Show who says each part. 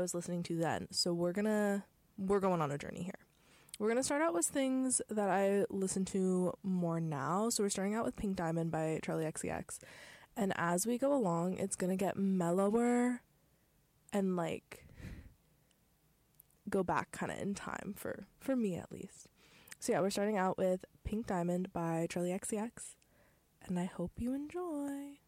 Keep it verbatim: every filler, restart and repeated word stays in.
Speaker 1: was listening to then. So we're gonna we're going on a journey here. We're gonna start out with things that I listen to more now. So we're starting out with Pink Diamond by Charlie X C X, and as we go along, it's gonna get mellower and like go back kind of in time for for me at least. So yeah, we're starting out with Pink Diamond by Charlie X C X, and I hope you enjoy.